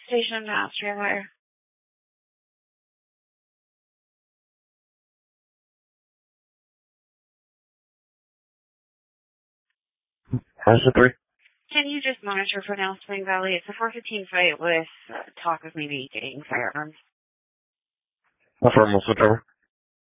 Station Master Wire. House 3. Can you just monitor for now, Spring Valley? It's a 415 fight with talk of maybe getting firearms. Affirmative, switch over.